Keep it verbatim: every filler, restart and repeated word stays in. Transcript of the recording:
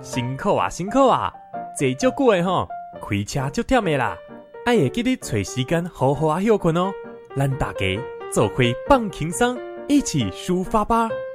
辛苦啊辛苦啊，坐足久的吼，开车足忝的啦，爱会记得找时间好好啊休困哦。咱大家做伙放轻松，一起抒发吧。